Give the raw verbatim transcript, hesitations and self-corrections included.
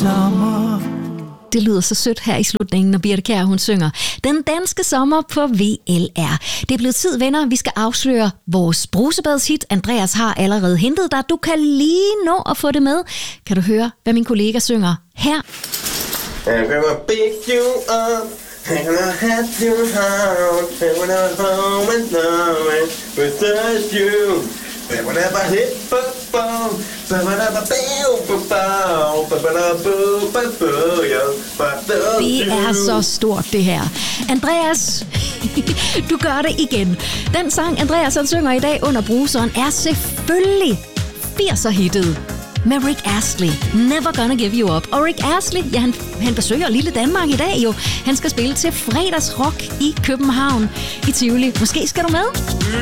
sommer. Det lyder så sødt her i slutningen, når Birthe Kjær, hun synger Den danske sommer på V L R. Det er blevet tid, venner. Vi skal afsløre vores brusebadshit. Andreas har allerede hentet dig. Du kan lige nå at få det med. Kan du høre, hvad min kollega synger her? I'm gonna pick you up, I'm gonna have you out, I'm gonna home and love it, without you. Whenever hit football, det er så stort, det her. Andreas, du gør det igen. Den sang, Andreas han synger i dag under bruseren, er selvfølgelig firser-hittet med Rick Astley. Never Gonna Give You Up. Og Rick Astley, ja, han, han besøger lille Danmark i dag jo. Han skal spille til fredagsrock i København i Tivoli. Måske skal du med?